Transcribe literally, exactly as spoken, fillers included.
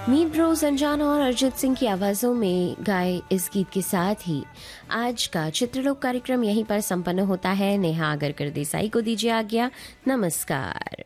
मीत bro, संजाना और अरिजीत सिंह की आवाज़ों में गाए इस गीत के साथ ही आज का चित्रलोक कार्यक्रम यहीं पर संपन्न होता है। नेहा आगरकर देसाई को दीजिए आज्ञा। नमस्कार।